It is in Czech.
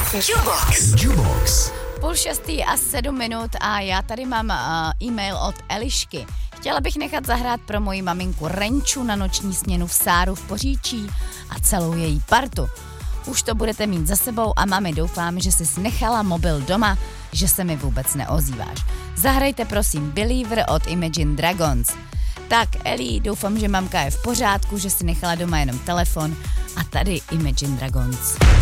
Jubox. 5:30 a 7 minut a já tady mám e-mail od Elišky. Chtěla bych nechat zahrát pro moji maminku Renču na noční směnu v Sáru v Poříčí a celou její partu. Už to budete mít za sebou a mami, doufám, že jsi nechala mobil doma, že se mi vůbec neozýváš. Zahrajte prosím Believer od Imagine Dragons. Tak, Eli, doufám, že mamka je v pořádku, že si nechala doma jenom telefon a tady Imagine Dragons.